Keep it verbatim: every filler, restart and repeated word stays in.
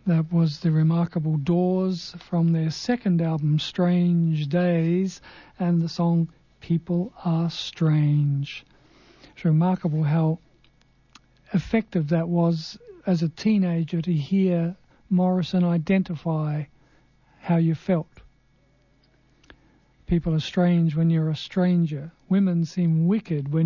That was the remarkable Doors from their second album, Strange Days, and the song People Are Strange. It's remarkable how effective that was as a teenager to hear Morrison identify how you felt. People are strange when you're a stranger. Women seem wicked when